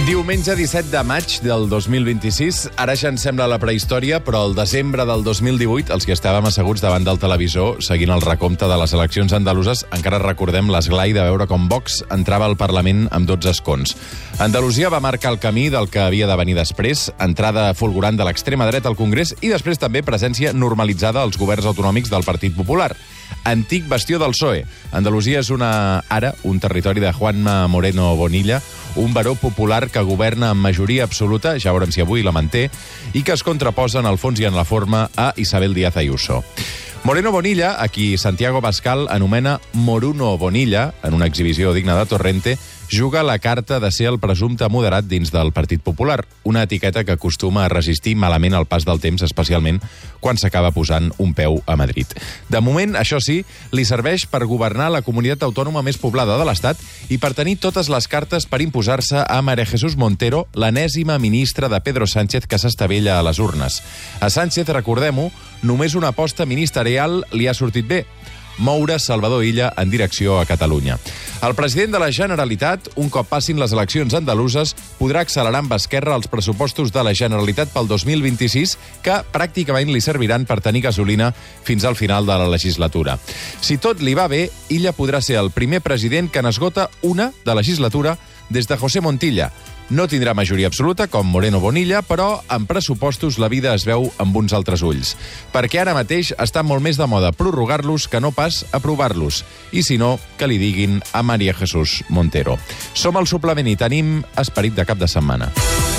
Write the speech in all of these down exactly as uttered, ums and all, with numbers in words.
Diumenge disset de maig del dos mil vint-i-sis. Ara ja ens sembla la prehistòria, però el desembre del dos mil divuit, els que estàvem asseguts davant del televisor seguint el recompte de les eleccions andaluses, encara recordem l'esglai de veure com Vox entrava al Parlament amb dotze escons. Andalusia va marcar el camí del que havia de venir després, entrada fulgurant de l'extrema dreta al Congrés i després també presència normalitzada als governs autonòmics del Partit Popular. Antic bastió del P S O E. Andalusia és una, ara un territori de Juanma Moreno Bonilla, un baró popular que governa amb majoria absoluta, ja veurem si avui la manté, i que es contraposa en el fons i en la forma a Isabel Díaz Ayuso. Moreno Bonilla, a qui Santiago Pascal anomena Moruno Bonilla, en una exhibició digna de Torrente, juga la carta de ser el presumpte moderat dins del Partit Popular, una etiqueta que acostuma a resistir malament el pas del temps, especialment quan s'acaba posant un peu a Madrid. De moment, això sí, li serveix per governar la comunitat autònoma més poblada de l'Estat i per tenir totes les cartes per imposar-se a María Jesús Montero, l'enèsima ministra de Pedro Sánchez que s'estavella a les urnes. A Sánchez, recordem-ho, només una aposta ministerial li ha sortit bé: moure Salvador Illa en direcció a Catalunya. El president de la Generalitat, un cop passin les eleccions andaluses, podrà accelerar amb esquerra els pressupostos de la Generalitat pel dos mil vint-i-sis, que pràcticament li serviran per tenir gasolina fins al final de la legislatura. Si tot li va bé, Illa podrà ser el primer president que n'esgota una de legislatura des de José Montilla. No tindrà majoria absoluta, com Moreno Bonilla, però en pressupostos la vida es veu amb uns altres ulls. Perquè ara mateix està molt més de moda prorrogar-los que no pas aprovar-los. I si no, que li diguin a María Jesús Montero. Som al suplement i tenim esperit de cap de setmana.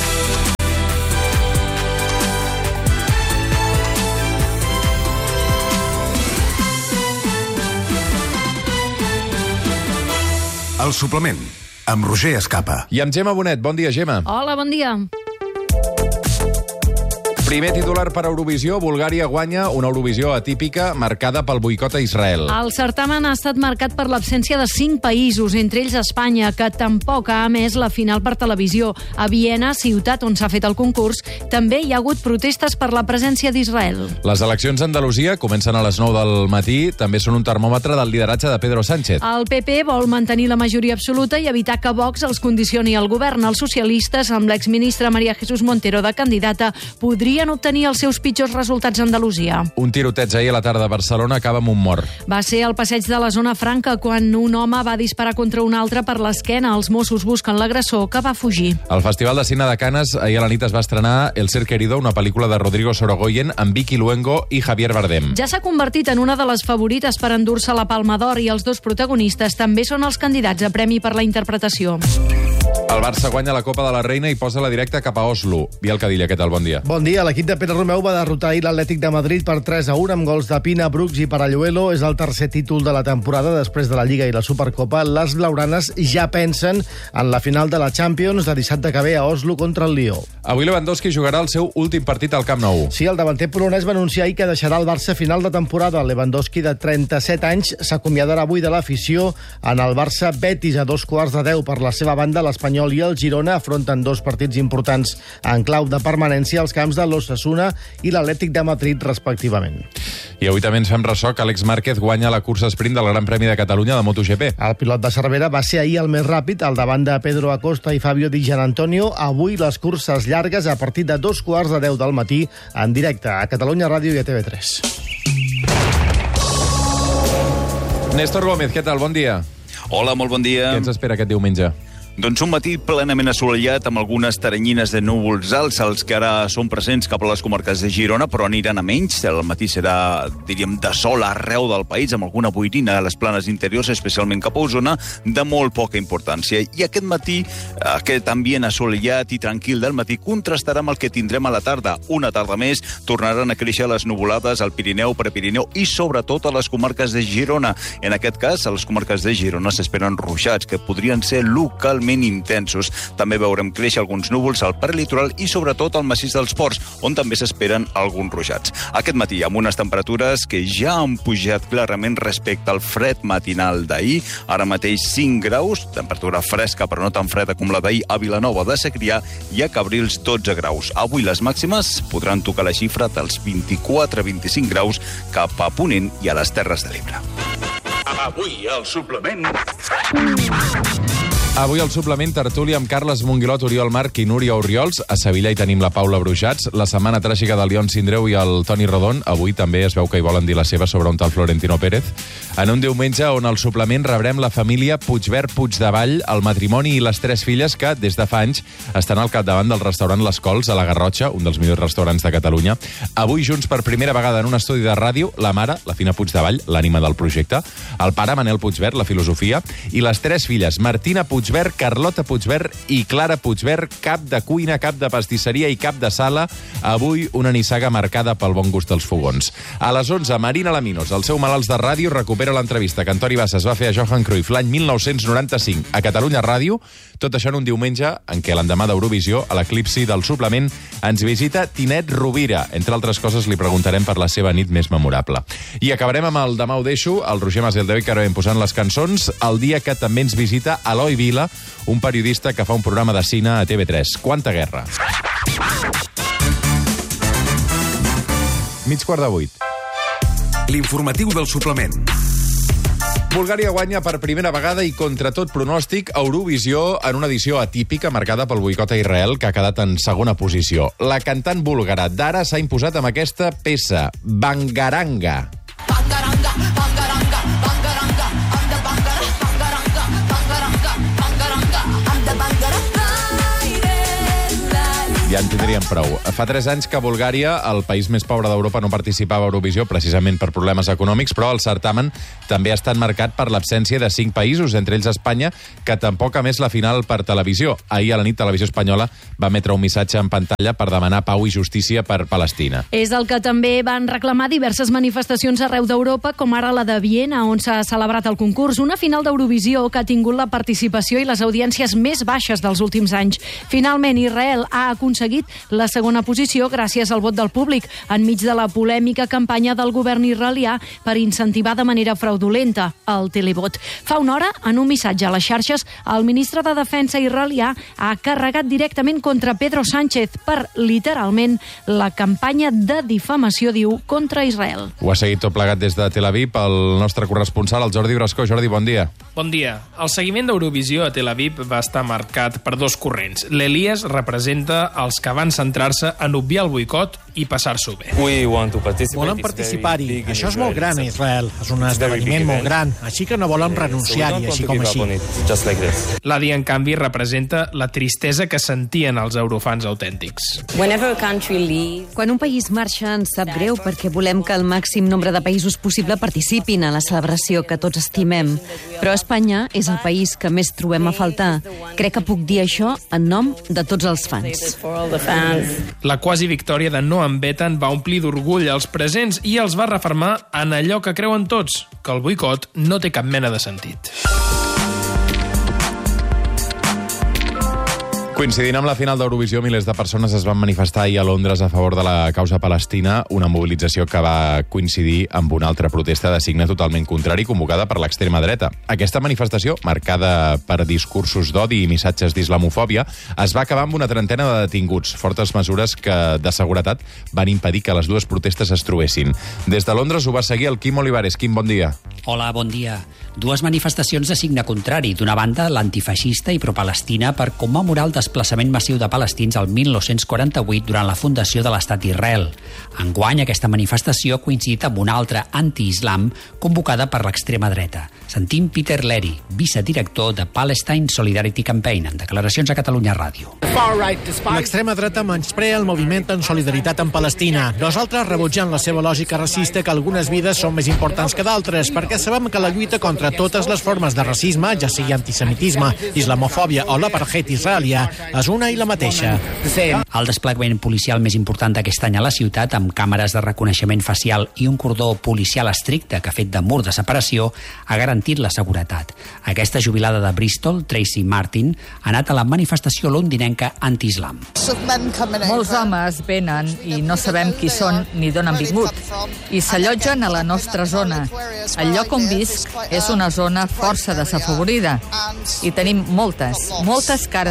El suplement, amb Roger Escapa. I amb Gemma Bonet. Bon dia, Gemma. Hola, bon dia. Primer titular per Eurovisió. Bulgària guanya una Eurovisió atípica marcada pel boicot a Israel. El certamen ha estat marcat per l'absència de cinc països, entre ells Espanya, que tampoc ha emès la final per televisió. A Viena, ciutat on s'ha fet el concurs, també hi ha hagut protestes per la presència d'Israel. Les eleccions a Andalusia comencen a les nou del matí. També són un termòmetre del lideratge de Pedro Sánchez. El P P vol mantenir la majoria absoluta i evitar que Vox els condicioni al govern. Els socialistes, amb l'exministra María Jesús Montero de candidata, podrien obtenir els seus pitjors resultats a Andalusia. Un tiroteig ahir a la tarda a Barcelona acaba amb un mort. Va ser al passeig de la Zona Franca quan un home va disparar contra un altre per l'esquena. Els Mossos busquen l'agressor, que va fugir. Al Festival de Cine de Canes ahir a la nit es va estrenar El ser querido, una pel·lícula de Rodrigo Sorogoyen amb Vicky Luengo i Javier Bardem. Ja s'ha convertit en una de les favorites per endur-se la Palma d'Or i els dos protagonistes també són els candidats a premi per la interpretació. El Barça guanya la Copa de la Reina i posa la directa cap a Oslo. Biel Cadilla, què tal? Bon dia. Bon dia. L'equip de Pere Romeu va derrotar ahir l'Atlètic de Madrid per tres a un amb gols de Pina, Brooks i Paralluelo. És el tercer títol de la temporada després de la Lliga i la Supercopa. Les blaugranes ja pensen en la final de la Champions de dissabte que ve a Oslo contra el Lió. Avui Lewandowski jugarà el seu últim partit al Camp Nou. Sí, el davanter polonès va anunciar ahir que deixarà el Barça a final de temporada. Lewandowski, de trenta-set anys, s'acomiadarà avui de l'afició en el Barça Betis a dos quarts de deu. Per la seva banda, l'Espanyol i el Girona afronten dos partits importants en clau de permanència als camps de l'Osasuna i l'Atlètic de Madrid, respectivament. I avui també ens fem ressò que Àlex Márquez guanya la cursa sprint del Gran Premi de Catalunya de MotoGP. El pilot de Cervera va ser ahir el més ràpid, al davant de Pedro Acosta i Fabio Di Gianantonio. Avui les curses llargues a partir de dos quarts de deu del matí en directe a Catalunya Ràdio i a T V tres. Néstor Gómez, què tal? Bon dia. Hola, molt bon dia. Què ens espera aquest diumenge? Doncs un matí plenament assolellat amb algunes teranyines de núvols alts, els que ara són presents cap a les comarques de Girona, però aniran a menys. El matí serà, diríem, de sol arreu del país, amb alguna boirina a les planes interiors, especialment cap a Osona, de molt poca importància. I aquest matí, aquest ambient assolellat i tranquil del matí, contrastarà amb el que tindrem a la tarda. Una tarda més tornaran a créixer les nuvolades al Pirineu, Prepirineu i sobretot a les comarques de Girona. En aquest cas, a les comarques de Girona s'esperen ruixats, que podrien ser localment intensos. També veurem créixer alguns núvols al prelitoral i sobretot al massís dels Ports, on també s'esperen alguns ruixats. Aquest matí, amb unes temperatures que ja han pujat clarament respecte al fred matinal d'ahir. Ara mateix cinc graus, temperatura fresca però no tan freda com la d'ahir a Vilanova de Segrià, i a Cabrils dotze graus. Avui les màximes podran tocar la xifra dels vint-i-quatre a vint-i-cinc graus cap a Ponent i a les Terres de l'Ebre. Avui al suplement... Avui al suplement tertúlia amb Carles Monguilot, Oriol Marc i Núria Oriols. A Sevilla hi tenim la Paula Brujats. La setmana tràgica del León Sindreu i el Toni Rodon. Avui també es veu que hi volen dir la seva sobre un tal Florentino Pérez. En un diumenge on al suplement rebrem la família Puigvert Puigdevall, el matrimoni i les tres filles que, des de fa anys, estan al capdavant del restaurant Les Cols a la Garrotxa, un dels millors restaurants de Catalunya. Avui junts per primera vegada en un estudi de ràdio, la mare, la Fina Puigdevall, l'ànima del projecte, el pare, Manel Puigvert, la filosofia, i les tres filles, Martina Puigvert, Puigvert, Carlota Puigvert i Clara Puigvert, cap de cuina, cap de pastisseria i cap de sala. Avui una nissaga marcada pel bon gust dels fogons. A les onze, Marina Laminos, el seu malalts de ràdio, recupera l'entrevista que Antoni Bassas va fer a Johan Cruyff l'any mil nou-cents noranta-cinc a Catalunya Ràdio. Tot això en un diumenge en què l'endemà d'Eurovisió, a l'eclipsi del suplement, ens visita Tinet Rovira. Entre altres coses, li preguntarem per la seva nit més memorable. I acabarem amb el Demà ho deixo, el Roger Maseldeu i Caroen posant les cançons, el dia que també ens visita Eloi Vila, un periodista que fa un programa de cine a T V tres. Quanta guerra. Mig quart de vuit. L'informatiu del suplement. Bulgària guanya per primera vegada i contra tot pronòstic Eurovisió en una edició atípica marcada pel boicot a Israel, que ha quedat en segona posició. La cantant búlgara Dara s'ha imposat amb aquesta peça, Bangaranga. Bangaranga, bangaranga, bangaranga, anda bangara, bangaranga, bangaranga, bangaranga, anda bangara. Ja en tindríem prou. Fa tres anys que Bulgària, el país més pobre d'Europa, no participava a Eurovisió precisament per problemes econòmics, però el certamen també ha estat marcat per l'absència de cinc països, entre ells Espanya, que tampoc ha més la final per televisió. Ahir a la nit Televisió Espanyola va emetre un missatge en pantalla per demanar pau i justícia per Palestina. És el que també van reclamar diverses manifestacions arreu d'Europa, com ara la de Viena, on s'ha celebrat el concurs, una final d'Eurovisió que ha tingut la participació i les audiències més baixes dels últims anys. Finalment, Israel ha aconseguit la segona posició gràcies al vot del públic, enmig de la polèmica campanya del govern israelià per incentivar de manera fraudulenta el televot. Fa una hora, en un missatge a les xarxes, el ministre de Defensa israelià ha carregat directament contra Pedro Sánchez per, literalment, la campanya de difamació, diu, contra Israel. Ho ha seguit tot plegat des de Tel Aviv el nostre corresponsal, el Jordi Brascó. Jordi, bon dia. Bon dia. El seguiment d'Eurovisió a Tel Aviv va estar marcat per dos corrents. L'Elies representa els que van centrar-se en obviar el boicot i passar-s'ho bé. Volem participar-hi. Això és molt gran a Israel. És un esdeveniment molt gran, així que no volem renunciar-hi, així com així. L'Adi, en canvi, representa la tristesa que sentien els eurofans autèntics. Quan un país marxa ens sap greu perquè volem que el màxim nombre de països possible participin a la celebració que tots estimem. Però Espanya és el país que més trobem a faltar. Crec que puc dir això en nom de tots els fans. La quasi victòria de No em veten va omplir d'orgull els presents i els va refermar en allò que creuen tots, que el boicot no té cap mena de sentit. Coincidint amb la final d'Eurovisió, milers de persones es van manifestar ahir a Londres a favor de la causa palestina, una mobilització que va coincidir amb una altra protesta de signe totalment contrari convocada per l'extrema dreta. Aquesta manifestació, marcada per discursos d'odi i missatges d'islamofòbia, es va acabar amb una trentena de detinguts, fortes mesures que de seguretat van impedir que les dues protestes es trobessin. Des de Londres ho va seguir el Quim Olivares. Quim, bon dia. Hola, bon dia. Dues manifestacions de signe contrari. D'una banda, l'antifeixista i propalestina per commemorar el desplaçament massiu de palestins al mil nou-cents quaranta-vuit durant la fundació de l'estat d'Israel. Enguany, aquesta manifestació ha coincidit amb una altra anti-islam convocada per l'extrema dreta. Sentim Peter Leary, vicedirector de Palestine Solidarity Campaign, en declaracions a Catalunya Ràdio. L'extrema dreta menysprea el moviment en solidaritat amb Palestina. Nosaltres rebutgem la seva lògica racista que algunes vides són més importants que d'altres, perquè sabem que la lluita contra totes les formes de racisme, ja sigui antisemitisme, islamofòbia o l'apartheid israelià, és una i la mateixa. El desplegament policial més important d'aquest any a la ciutat, amb càmeres de reconeixement facial i un cordó policial estricte que ha fet de mur de separació, ha garantit la seguretat. Aquesta jubilada de Bristol, Tracy Martin, ha anat a la manifestació londinenca anti-islam. Molts homes venen i no sabem qui són ni d'on han vingut i s'allotgen a la nostra zona. El lloc on visc és una zona força desafavorida i tenim moltes, moltes cares estranyes.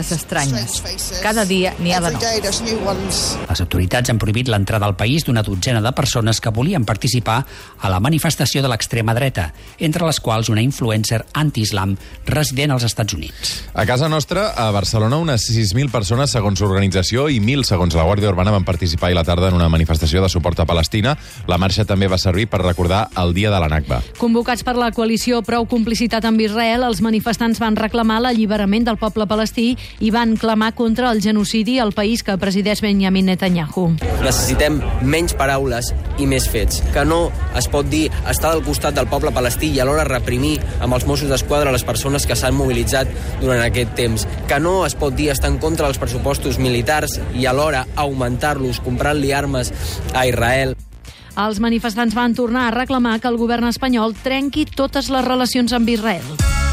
estranyes. Cada dia n'hi ha de nous. Les autoritats han prohibit l'entrada al país d'una dotzena de persones que volien participar a la manifestació de l'extrema dreta, entre les quals una influencer anti-islam resident als Estats Units. A casa nostra, a Barcelona, unes sis mil persones, segons l'organització, i mil, segons la Guàrdia Urbana, van participar ahir a la tarda en una manifestació de suport a Palestina. La marxa també va servir per recordar el dia de la Nakba. Convocats per la coalició Prou Complicitat amb Israel, els manifestants van reclamar l'alliberament del poble palestí i van clamar contra el genocidi al país que presideix Benjamin Netanyahu. Necessitem menys paraules i més fets. Que no es pot dir estar al costat del poble palestí i alhora reprimir amb els Mossos d'Esquadra les persones que s'han mobilitzat durant aquest temps. Que no es pot dir estar en contra dels pressupostos militars i alhora augmentar-los comprant-li armes a Israel. Els manifestants van tornar a reclamar que el govern espanyol trenqui totes les relacions amb Israel.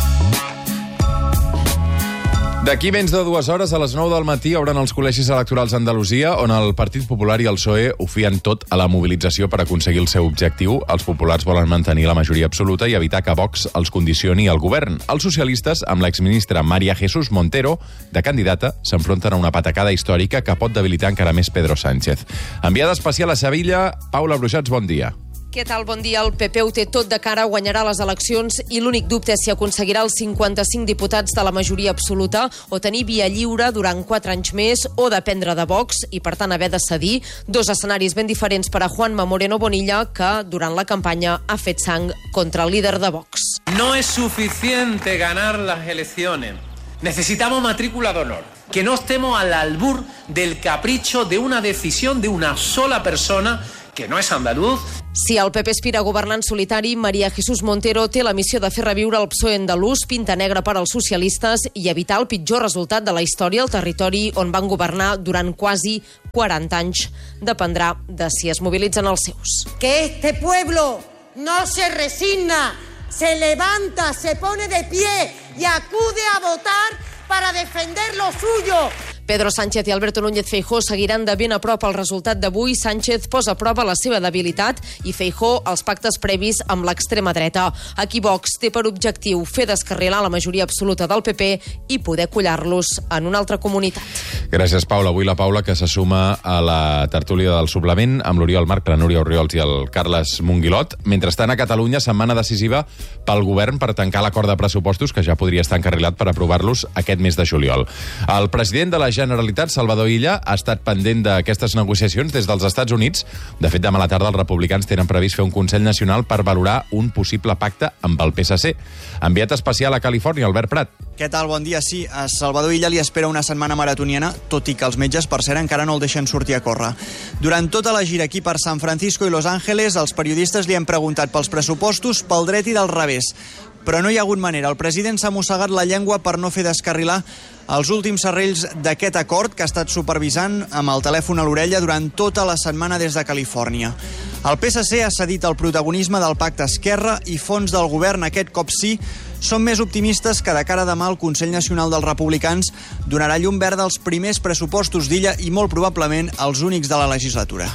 D'aquí menys de dues hores, a les nou del matí, obren els col·legis electorals a Andalusia, on el Partit Popular i el P S O E ho fien tot a la mobilització per aconseguir el seu objectiu. Els populars volen mantenir la majoria absoluta i evitar que Vox els condicioni al govern. Els socialistes, amb l'exministra María Jesús Montero, de candidata, s'enfronten a una patacada històrica que pot debilitar encara més Pedro Sánchez. Enviada especial a Sevilla, Paula Bruixats, bon dia. Què tal? Bon dia. El P P ho té tot de cara, guanyarà les eleccions i l'únic dubte és si aconseguirà els cinquanta-cinc diputats de la majoria absoluta o tenir via lliure durant quatre anys més o dependre de Vox i, per tant, haver de cedir. Dos escenaris ben diferents per a Juanma Moreno Bonilla, que durant la campanya ha fet sang contra el líder de Vox. No es suficiente ganar las elecciones. Necesitamos matrícula de honor. Que no estemos al albur del capricho de una decisión de una sola persona que no és andaluz. Si el P P aspira a governar en solitari, María Jesús Montero té la missió de fer reviure el P S O E andalús, pinta negra per als socialistes i evitar el pitjor resultat de la història al territori on van governar durant quasi quaranta anys. Dependrà de si es mobilitzen els seus. Que este pueblo no se resigna, se levanta, se pone de pie y acude a votar para defender lo suyo. Pedro Sánchez i Alberto Núñez Feijóo seguiran de ben a prop el resultat d'avui. Sánchez posa a prova la seva debilitat i Feijóo els pactes previs amb l'extrema dreta. Aquí Vox té per objectiu fer descarrilar la majoria absoluta del P P i poder collar-los en una altra comunitat. Gràcies, Paula. Avui la Paula, que se suma a la tertúlia del suplement amb l'Oriol Marc, la Núria Orriols i el Carles Monguilot. Mentrestant, a Catalunya, setmana decisiva pel govern per tancar l'acord de pressupostos, que ja podria estar encarrilat per aprovar-los aquest mes de juliol. El president de la Generalitat, Salvador Illa, ha estat pendent d'aquestes negociacions des dels Estats Units. De fet, demà a la tarda els republicans tenen previst fer un Consell Nacional per valorar un possible pacte amb el P S C. Enviat especial a Califòrnia, Albert Prat. Què tal? Bon dia. Sí, a Salvador Illa li espera una setmana maratoniana, tot i que els metges, per cert, encara no el deixen sortir a córrer. Durant tota la gira aquí per San Francisco i Los Angeles, els periodistes li han preguntat pels pressupostos, pel dret i del revés. Però no hi ha hagut manera. El president s'ha mossegat la llengua per no fer descarrilar els últims serrells d'aquest acord que ha estat supervisant amb el telèfon a l'orella durant tota la setmana des de Califòrnia. El P S C ha cedit el protagonisme del pacte Esquerra i fons del govern, aquest cop sí, són més optimistes que de cara a demà el Consell Nacional dels Republicans donarà llum verda als primers pressupostos d'Illa i molt probablement els únics de la legislatura.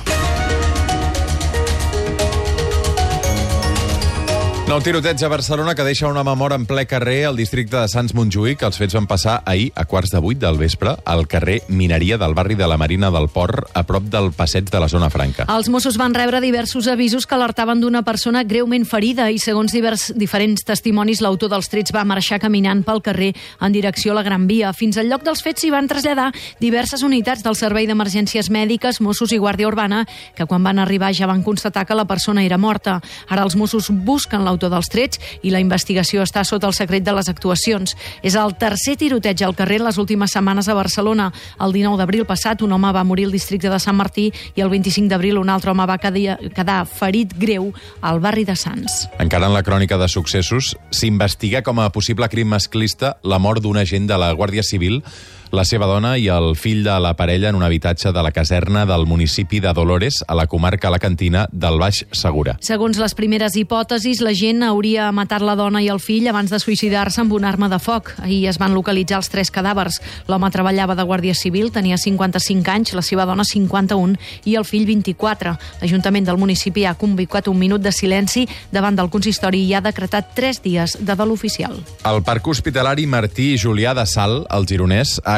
Nou tiroteig a Barcelona que deixa un home mort en ple carrer al districte de Sants Montjuïc. Els fets van passar ahir a quarts de vuit del vespre al carrer Mineria del barri de la Marina del Port, a prop del passeig de la Zona Franca. Els Mossos van rebre diversos avisos que alertaven d'una persona greument ferida i, segons divers, diferents testimonis, l'autor dels trets va marxar caminant pel carrer en direcció a la Gran Via. Fins al lloc dels fets s'hi van traslladar diverses unitats del Servei d'Emergències Mèdiques, Mossos i Guàrdia Urbana, que quan van arribar ja van constatar que la persona era morta. Ara els Mossos busquen l'autor dels trets i la investigació està sota el secret de les actuacions. És el tercer tiroteig al carrer en les últimes setmanes a Barcelona. El dinou d'abril passat un home va morir al districte de Sant Martí i el vint-i-cinc d'abril un altre home va quedar ferit greu al barri de Sants. Encara en la crònica de successos, s'investiga com a possible crim masclista la mort d'un agent de la Guàrdia Civil, la seva dona i el fill de la parella en un habitatge de la caserna del municipi de Dolores, a la comarca alacantina del Baix Segura. Segons les primeres hipòtesis, l'agent hauria matat la dona i el fill abans de suïcidar-se amb una arma de foc. Ahir es van localitzar els tres cadàvers. L'home treballava de Guàrdia Civil, tenia cinquanta-cinc anys, la seva dona cinquanta-un i el fill vint-i-quatre. L'Ajuntament del municipi ha convocat un minut de silenci davant del consistori i ha decretat tres dies de dol oficial. El Parc Hospitalari Martí i Julià de Sal, al Gironès, ha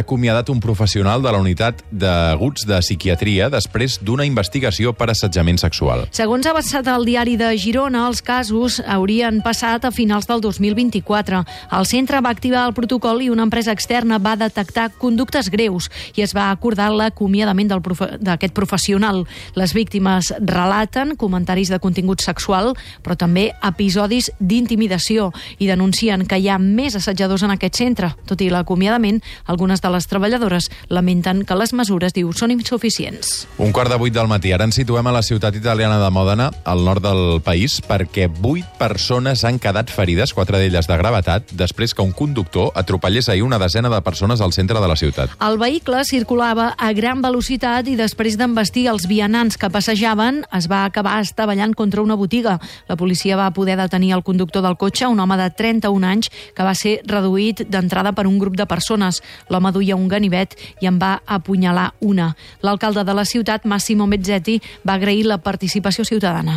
acomiadat un professional de la unitat d'aguts de psiquiatria després d'una investigació per assetjament sexual. Segons ha avançat el diari de Girona, els casos haurien passat a finals del dos mil vint-i-quatre. El centre va activar el protocol i una empresa externa va detectar conductes greus i es va acordar l'acomiadament del profe- d'aquest professional. Les víctimes relaten comentaris de contingut sexual, però també episodis d'intimidació i denuncien que hi ha més assetjadors en aquest centre. Tot i l'acomiadament, algunes de les treballadores lamenten que les mesures, diu, són insuficients. Un quart de vuit del matí. Ara ens situem a la ciutat italiana de Mòdena, al nord del país, perquè vuit persones han quedat ferides, quatre d'elles de gravetat, després que un conductor atropellés ahir una desena de persones al centre de la ciutat. El vehicle circulava a gran velocitat i després d'embestir els vianants que passejaven es va acabar estavellant contra una botiga. La policia va poder detenir el conductor del cotxe, un home de trenta-un anys, que va ser reduït d'entrada per un grup de persones. L'home duia un ganivet i en va apunyalar una. L'alcalde de la ciutat, Massimo Mezzetti, va agrair la participació ciutadana.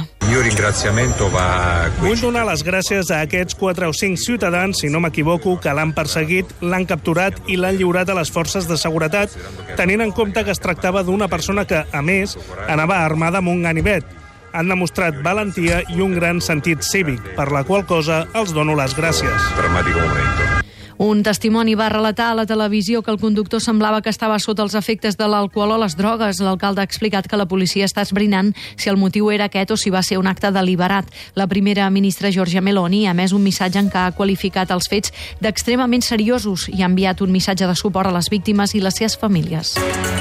Vull donar les gràcies a aquests quatre o cinc ciutadans, si no m'equivoco, que l'han perseguit, l'han capturat i l'han lliurat a les forces de seguretat, tenint en compte que es tractava d'una persona que, a més, anava armada amb un ganivet. Han demostrat valentia i un gran sentit cívic, per la qual cosa els dono les gràcies. Un testimoni va relatar a la televisió que el conductor semblava que estava sota els efectes de l'alcohol o les drogues. L'alcalde ha explicat que la policia està esbrinant si el motiu era aquest o si va ser un acte deliberat. La primera ministra Giorgia Meloni ha emès un missatge en què ha qualificat els fets d'extremament seriosos i ha enviat un missatge de suport a les víctimes i les seves famílies.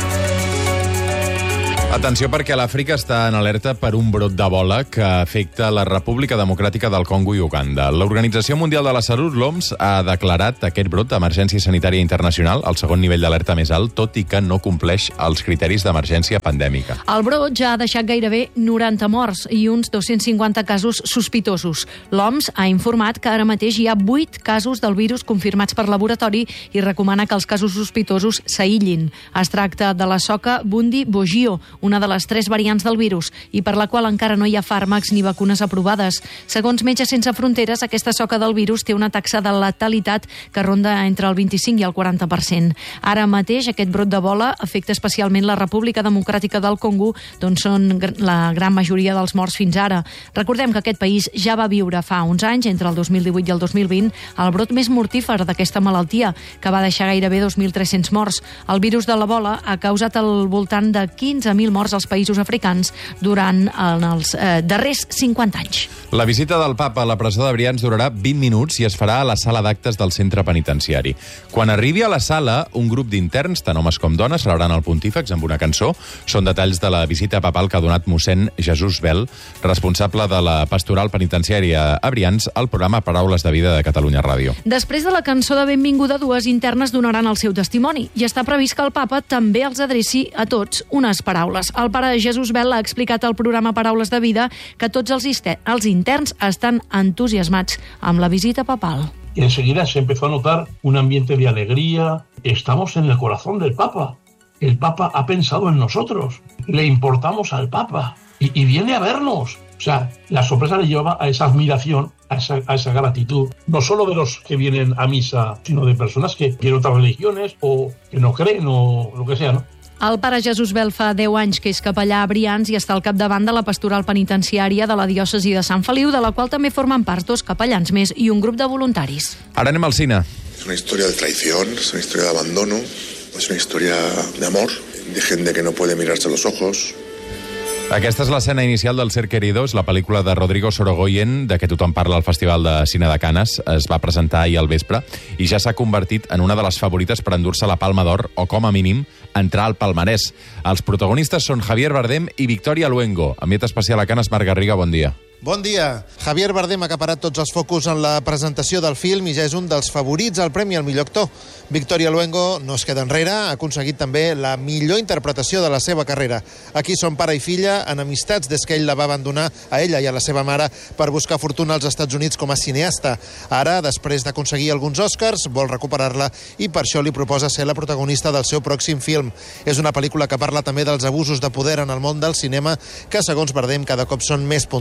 Atenció, perquè l'Àfrica està en alerta per un brot d'Ebola que afecta la República Democràtica del Congo i Uganda. L'Organització Mundial de la Salut, l'O M S, ha declarat aquest brot d'emergència sanitària internacional, el segon nivell d'alerta més alt, tot i que no compleix els criteris d'emergència pandèmica. El brot ja ha deixat gairebé noranta morts i uns dos-cents cinquanta casos sospitosos. L'O M S ha informat que ara mateix hi ha vuit casos del virus confirmats per laboratori i recomana que els casos sospitosos s'aïllin. Es tracta de la soca Bundi Bogio, una de les tres variants del virus, i per la qual encara no hi ha fàrmacs ni vacunes aprovades. Segons Metges Sense Fronteres, aquesta soca del virus té una taxa de letalitat que ronda entre el vint-i-cinc i el quaranta per cent. Ara mateix, aquest brot d'Ebola afecta especialment la República Democràtica del Congo, d'on són la gran majoria dels morts fins ara. Recordem que aquest país ja va viure fa uns anys, entre el dos mil divuit i el dos mil vint, el brot més mortífer d'aquesta malaltia, que va deixar gairebé dos mil tres-cents morts. El virus de l'Ebola ha causat al voltant de quinze mil morts als països africans durant els eh, darrers cinquanta anys. La visita del papa a la presó de Brians durarà vint minuts i es farà a la sala d'actes del centre penitenciari. Quan arribi a la sala, un grup d'interns, tant homes com dones, celebrant el pontífex amb una cançó. Són detalls de la visita papal que ha donat mossèn Jesús Bel, responsable de la pastoral penitenciària a Brians, al programa Paraules de Vida de Catalunya Ràdio. Després de la cançó de benvinguda, dues internes donaran el seu testimoni i està previst que el papa també els adreci a tots unes paraules. El pare Jesús Bel ha explicat al programa Paraules de Vida que tots els, els interns estan entusiasmats amb la visita papal. Y enseguida se empezó a notar un ambiente de alegría. Estamos en el corazón del Papa. El Papa ha pensado en nosotros. Le importamos al Papa. Y, y viene a vernos. O sea, la sorpresa le llevaba a esa admiración, a esa, a esa gratitud, no solo de los que vienen a misa, sino de personas que tienen otras religiones o que no creen o lo que sea, ¿no? El pare Jesús Bel fa deu anys que és capellà a Brians i està al capdavant de la pastoral penitenciària de la diòcesi de Sant Feliu, de la qual també formen part dos capellans més i un grup de voluntaris. Ara anem al cine. Es una historia de traición, es una historia de abandono, es una historia de amor, de gente que no puede mirarse a los ojos. Aquesta és l'escena inicial del Ser Queridos, la pel·lícula de Rodrigo Sorogoyen, de què tothom parla al Festival de Cine de Canes. Es va presentar ahir al vespre i ja s'ha convertit en una de les favorites per endur-se la Palma d'Or o, com a mínim, entrar al palmarès. Els protagonistes són Javier Bardem i Victoria Luengo. Enviat especial a Canes, Marc Garriga, bon dia. Bon dia. Javier Bardem ha acaparat tots els focus en la presentació del film i ja és un dels favorits al Premi al millor actor. Victoria Luengo no es queda enrere, ha aconseguit també la millor interpretació de la seva carrera. Aquí són pare i filla, enemistats des que ell la va abandonar a ella i a la seva mare per buscar fortuna als Estats Units com a cineasta. Ara, després d'aconseguir alguns Oscars, vol recuperar-la i per això li proposa ser la protagonista del seu pròxim film. És una pel·lícula que parla també dels abusos de poder en el món del cinema que, segons Bardem, cada cop són més puntuals.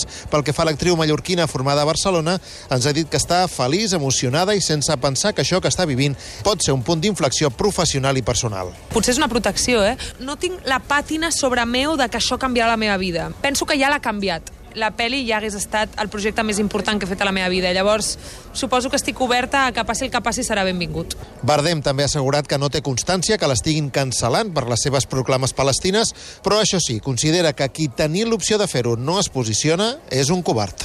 temps. Pel que fa a l'actriu mallorquina formada a Barcelona, ens ha dit que està feliç, emocionada i sense pensar que això que està vivint pot ser un punt d'inflexió professional i personal. Potser és una protecció, eh? No tinc la pàtina sobre meu de que això canviarà la meva vida. Penso que ja l'ha canviat. La pel·li ja hagués estat el projecte més important que he fet a la meva vida. Llavors, suposo que estic oberta a que passi el que passi serà benvingut. Bardem també ha assegurat que no té constància que l'estiguin cancel·lant per les seves proclames palestines, però això sí, considera que qui tenir l'opció de fer-ho no es posiciona és un covard.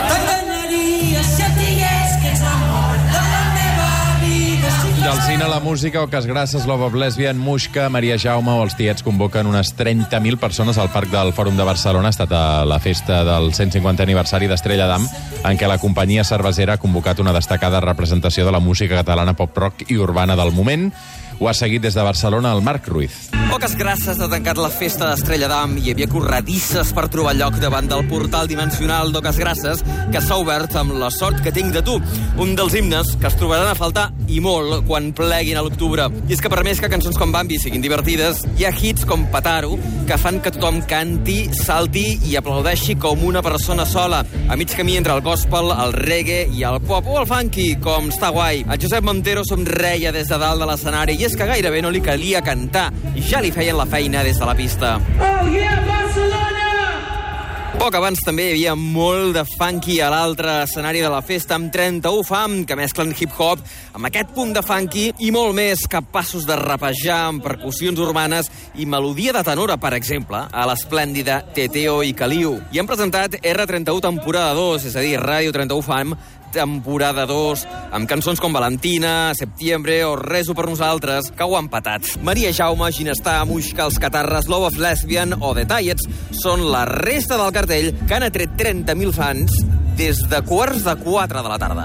Del cine a la música, Oques Grasses, Love of Lesbian, Muixca, Maria Jaume o els Tiets convoquen unes trenta mil persones al Parc del Fòrum de Barcelona. Ha estat a la festa del cent cinquantè aniversari d'Estrella d'Am, en què la companyia cervesera ha convocat una destacada representació de la música catalana pop-rock i urbana del moment. Ho ha seguit des de Barcelona el Marc Ruiz. Oques Grasses ha tancat la festa d'Estrella d'Am i hi havia corredisses per trobar lloc davant del portal dimensional d'Oques Grasses, que s'ha obert amb La sort que tinc de tu, un dels himnes que es trobaran a faltar i molt quan pleguin a l'octubre. I és que per més que cançons com Bambi siguin divertides, hi ha hits com Pataro que fan que tothom canti, salti i aplaudeixi com una persona sola, a mig camí entre el gospel, el reggae i el pop o el funky, com Està guai. El Josep Montero somreia des de dalt de l'escenari i és que gairebé no li calia cantar i ja li feien la feina des de la pista. Oh yeah, Barcelona! Poc abans també hi havia molt de funky a l'altre escenari de la festa amb trenta-u fam que mesclen hip-hop amb aquest punt de funky i molt més, capaços de rapejar amb percussions urbanes i melodia de tenora, per exemple, a l'esplèndida Teteo i Caliu. I han presentat erre trenta-u temporada dos, és a dir, Ràdio trenta-u fam, temporada dos, amb cançons com Valentina, Septiembre o Reso per nosaltres, que ho han patat. Maria Jaume, Ginestar, Muixca, Els Catarres, Love of Lesbian o The Tiets són la resta del cartell que han atret trenta mil fans des de quarts de quatre de la tarda.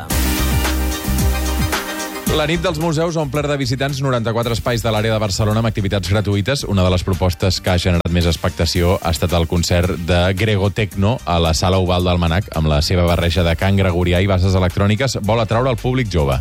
La nit dels museus ha omplert de visitants noranta-quatre espais de l'àrea de Barcelona amb activitats gratuïtes. Una de les propostes que ha generat més expectació ha estat el concert de Grego Tecno a la Sala Oval del Manac, amb la seva barreja de cant gregorià i bases electròniques. Vol atraure el públic jove.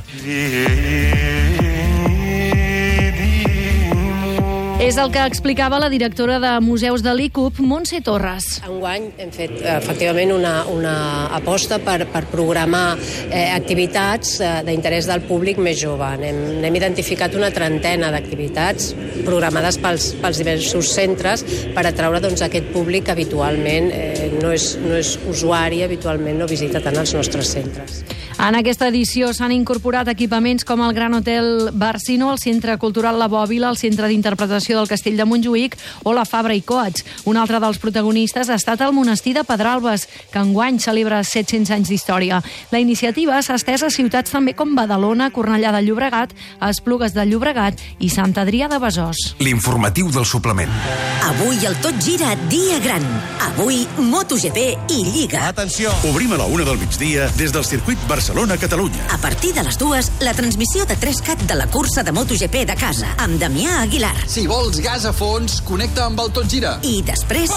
És el que explicava la directora de Museus de l'I C U P, Montse Torres. Enguany hem fet efectivament una, una aposta per, per programar eh, activitats eh, d'interès del públic més jove. Hem, hem identificat una trentena d'activitats programades pels, pels diversos centres per atraure doncs, aquest públic que habitualment eh, no, és, no és usuari, habitualment no visita tant els nostres centres. En aquesta edició s'han incorporat equipaments com el Gran Hotel Barcino, el Centre Cultural La Bòbila, el Centre d'Interpretació del Castell de Montjuïc o la Fabra i Coats. Un altre dels protagonistes ha estat el monestir de Pedralbes, que enguany celebra set-cents anys d'història. La iniciativa s'ha estès a ciutats també com Badalona, Cornellà de Llobregat, Esplugues de Llobregat i Sant Adrià de Besòs. L'informatiu del suplement. Avui el Tot Gira, dia gran. Avui MotoGP i Lliga. Atenció! Obrim a la una del migdia des del circuit Barcelona-Catalunya. A partir de les dues, la transmissió de tres cat de la cursa de MotoGP de casa, amb Damià Aguilar. Si vols gas a fons, connecta amb el Tot Gira. I després...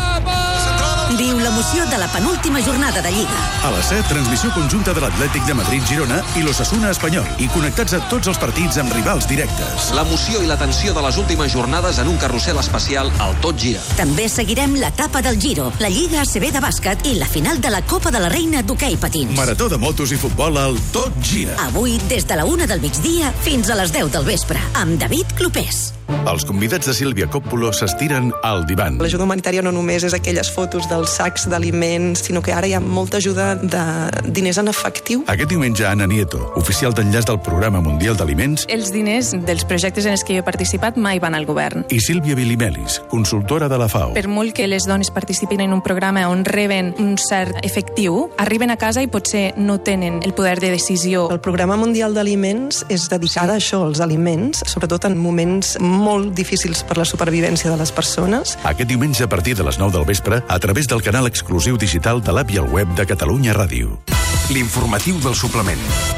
Viu l'emoció de la penúltima jornada de Lliga. A la set, transmissió conjunta de l'Atlètic de Madrid-Girona i l'Osasuna Espanyol. I connectats a tots els partits amb rivals directes. L'emoció i la tensió de les últimes jornades en un carrusel especial al Tot Gira. També seguirem l'etapa del Giro, la Lliga A C B de bàsquet i la final de la Copa de la Reina d'hoquei patins. Marató de motos i futbol al Tot Gira. Avui, des de la una del migdia fins a les deu del vespre, amb David Clopés. Els convidats de Sílvia Coppola s'estiren al divan. L'ajuda humanitària no només és aquelles fotos dels sacs d'aliments, sinó que ara hi ha molta ajuda de diners en efectiu. Aquest diumenge, Ana Nieto, oficial d'enllaç del Programa Mundial d'Aliments. Els diners dels projectes en els que jo he participat mai van al govern. I Sílvia Bilimelis, consultora de la FAO. Per molt que les dones participin en un programa on reben un cert efectiu, arriben a casa i potser no tenen el poder de decisió. El Programa Mundial d'Aliments és dedicada a això, als aliments, sobretot en moments molt difícils per la supervivència de les persones. Aquest diumenge a partir de les nou del vespre, a través del canal exclusiu digital de l'app i el web de Catalunya Ràdio. L'informatiu del suplement.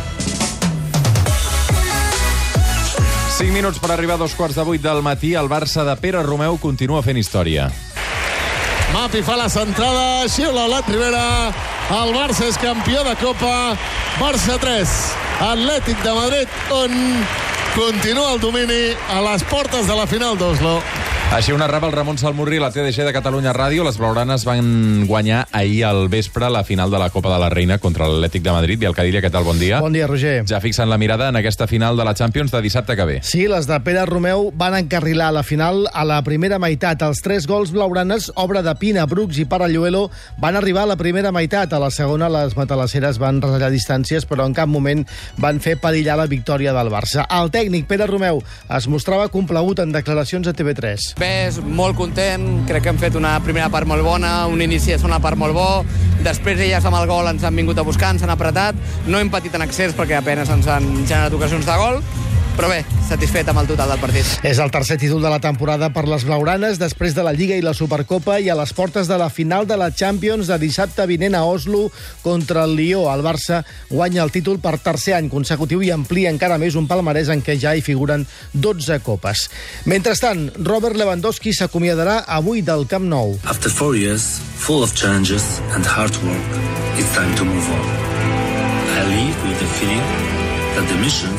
cinc minuts per arribar a dos quarts de vuit del matí. El Barça de Pere Romeu continua fent història. Mapi fa la centrada, xiula la Rivera. El Barça és campió de Copa. Barça tres, Atlètic de Madrid un. Continua el domini a les portes de la final d'Oslo. Així ho narrava el Ramon Salmurri, la T D G de Catalunya Ràdio. Les blaugranes van guanyar ahir al vespre la final de la Copa de la Reina contra l'Atlètic de Madrid. I el Cadilla, què tal? Bon dia. Bon dia, Roger. Ja fixant la mirada en aquesta final de la Champions de dissabte que ve. Sí, les de Pere Romeu van encarrilar la final a la primera meitat. Els tres gols blaugranes, obra de Pina, Brooks i Paralluelo, van arribar a la primera meitat. A la segona, les matalasseres van retallar distàncies, però en cap moment van fer perillar la victòria del Barça. El tècnic, Pere Romeu, es mostrava complagut en declaracions a T V tres. Bé, molt content, crec que hem fet una primera part molt bona, un inici de segona part molt bo, després elles amb el gol ens han vingut a buscar, ens han apretat, no hem patit en accés perquè apenes ens han generat ocasions de gol, però bé, satisfet amb el total del partit. És el tercer títol de la temporada per les blaugranes, després de la Lliga i la Supercopa, i a les portes de la final de la Champions de dissabte vinent a Oslo contra el Lió. El Barça guanya el títol per tercer any consecutiu i amplia encara més un palmarès en què ja hi figuren dotze copes. Mentrestant, Robert Lewandowski s'acomiadarà avui del Camp Nou. After four years, full of challenges and hard work, it's time to move on. I leave with the feeling that the missions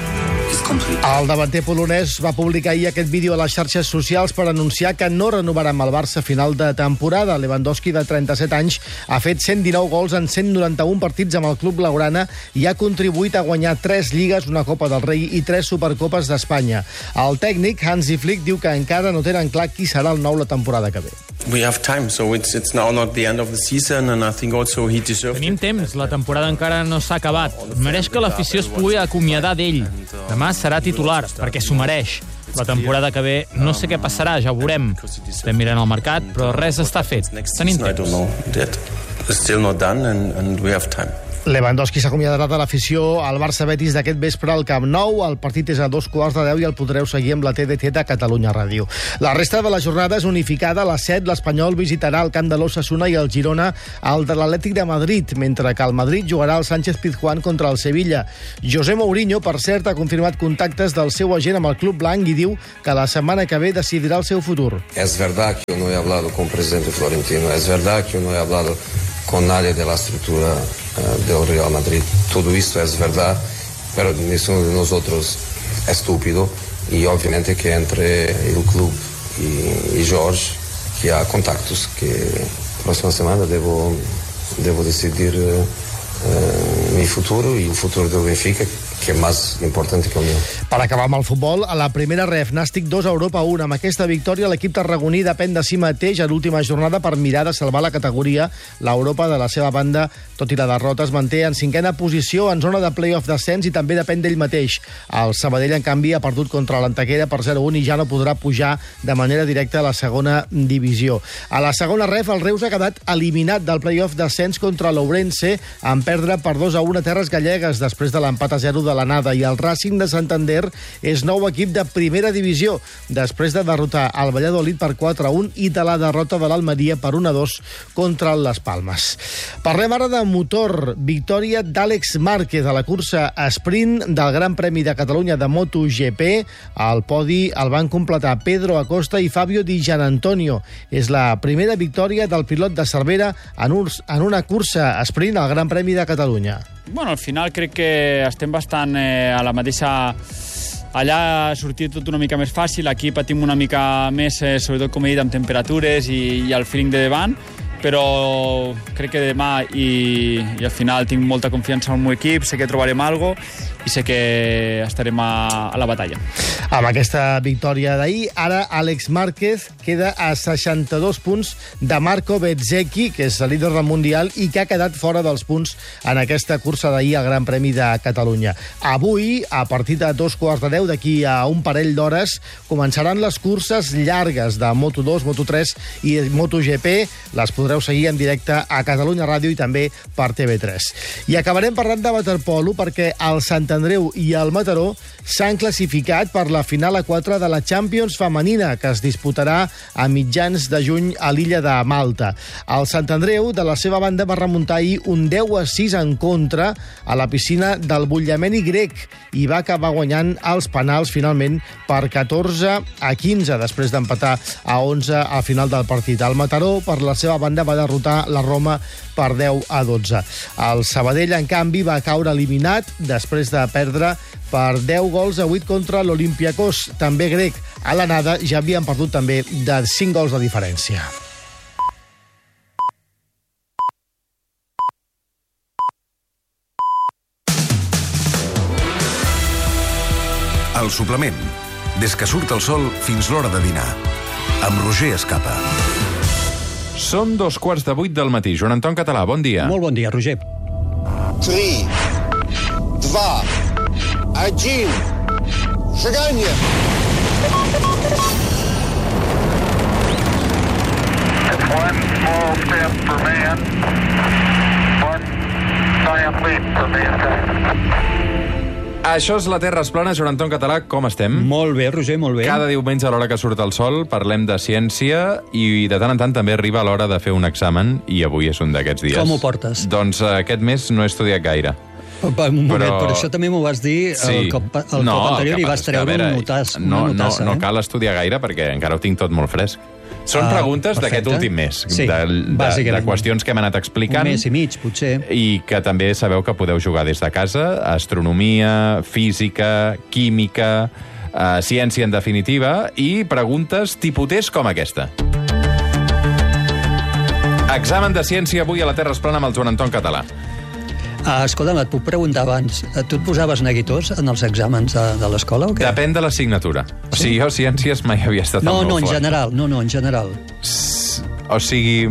el davanter polonès va publicar ahir aquest vídeo a les xarxes socials per anunciar que no renovarà amb el Barça a final de temporada. Lewandowski, de trenta-set anys, ha fet cent dinou gols en cent noranta-un partits amb el club blaugrana i ha contribuït a guanyar tres lligues, una Copa del Rei i tres Supercopes d'Espanya. El tècnic, Hansi Flick, diu que encara no tenen clar qui serà el nou la temporada que ve. We have time, so it's, it's now not the end of the season, and I think also he deserves... Tenim temps, la temporada encara no s'ha acabat. Mereix que l'afició es pugui acomiadar d'ell. Demà serà titular, perquè s'ho mereix. La temporada que ve no sé què passarà, ja ho veurem. Estem mirant el mercat, però res està fet. Tenim temps. It's still not done, and, and we have time. Lewandowski s'acomiadarà de l'afició al Barça-Betis d'aquest vespre al Camp Nou. El partit és a dos quarts de deu i el podreu seguir amb la T D T de Catalunya Ràdio. La resta de la jornada és unificada. A les set l'Espanyol visitarà el camp de l'Osasuna i el Girona al de l'Atlètic de Madrid, mentre que el Madrid jugarà al Sánchez-Pizjuán contra el Sevilla. José Mourinho, per cert, ha confirmat contactes del seu agent amb el club blanc i diu que la setmana que ve decidirà el seu futur. Es verdad que yo no he hablado con el presidente Florentino, es verdad que yo no he hablado con nadie de la estructura uh, del Real Madrid. Todo esto es verdad, pero ninguno de nosotros es estúpido y obviamente que entre el club y, y Jorge, que hay contactos, que próxima semana debo, debo decidir uh, uh, mi futuro y el futuro del Benfica, que és més important que el meu. Per acabar amb el futbol, a la primera ref, Nàstic dos, Europa un. Amb aquesta victòria, l'equip tarragoní depèn de si mateix a l'última jornada per mirar de salvar la categoria. L'Europa, de la seva banda, tot i la derrota, es manté en cinquena posició en zona de play-off descens i també depèn d'ell mateix. El Sabadell, en canvi, ha perdut contra l'Antequera per zero a un i ja no podrà pujar de manera directa a la segona divisió. A la segona ref, el Reus ha quedat eliminat del play-off descens contra l'Ourense en perdre per dos a un a terres gallegues després de l'empat a zero de l'anada, i el Racing de Santander és nou equip de primera divisió després de derrotar el Valladolid per quatre a un i de la derrota de l'Almeria per un a dos contra les Palmes. Parlem ara de motor. Victòria d'Àlex Márquez a la cursa sprint del Gran Premi de Catalunya de MotoGP. El podi el van completar Pedro Acosta i Fabio Di Gianantonio. És la primera victòria del pilot de Cervera en, un, en una cursa sprint al Gran Premi de Catalunya. Bueno, al final crec que estem bastant eh, a la mateixa... Allà ha sortit tot una mica més fàcil, aquí patim una mica més, eh, sobretot, com he dit, amb temperatures i, i el feeling de davant, però crec que demà i, i al final tinc molta confiança en el meu equip, sé que trobarem alguna cosa i sé que estarem a, a la batalla. Amb aquesta victòria d'ahir, ara Àlex Márquez queda a seixanta-dos punts de Marco Bezzecchi, que és el líder del Mundial i que ha quedat fora dels punts en aquesta cursa d'ahir al Gran Premi de Catalunya. Avui, a partir de dos quarts de deu, d'aquí a un parell d'hores, començaran les curses llargues de Moto dos, Moto tres i MotoGP. Les podreu seguir en directe a Catalunya Ràdio i també per T V tres. I acabarem parlant de waterpolo perquè el Sant Andreu i el Mataró s'han classificat per la final a quatre de la Champions femenina, que es disputarà a mitjans de juny a l'illa de Malta. El Sant Andreu, de la seva banda, va remuntar ahir un deu a sis en contra a la piscina del Bullameni grec i va acabar guanyant els penals finalment per catorze a quinze, després d'empatar a onze al final del partit. El Mataró, per la seva banda, va derrotar la Roma per deu a dotze. El Sabadell, en canvi, va caure eliminat després de perdre per deu gols a vuit contra l'Olympiacos, també grec. A l'anada ja havien perdut també de cinc gols de diferència. El suplement. Des que surt el sol fins l'hora de dinar. Amb Roger Escapa. Són dos quarts de vuit del matí. Joan Anton Català, bon dia. Molt bon dia, Roger. tres, два, один. Шагание. It's one small step for man, one giant leap for mankind. Això és la Terra es plana. Joan Anton Català, com estem? Molt bé, Roger, molt bé. Cada diumenge a l'hora que surt el sol parlem de ciència i de tant en tant també arriba l'hora de fer un examen i avui és un d'aquests dies. Com ho portes? Doncs aquest mes no he estudiat gaire. Un moment, però... per això també m'ho vas dir sí. el, cop, el no, cop anterior i vas treure veure, un notàs, no, una notassa. No, no eh? cal estudiar gaire perquè encara ho tinc tot molt fresc. Són ah, preguntes d'aquest últim mes, sí, de, de, de qüestions que hem anat explicant. Un mes i mig, potser. I que també sabeu que podeu jugar des de casa. Astronomia, física, química, eh, ciència en definitiva, i preguntes tipoters com aquesta. Examen de ciència avui a la Terra es plana amb el Joan Anton Català. Ah, escolta'm, et puc preguntar abans. Tu et posaves neguitós en els exàmens de, de l'escola o què? Depèn de l'assignatura. Sí? O sigui, jo ciències mai havia estat no, al meu no, fort. No, en general, no, no, en general. O sigui,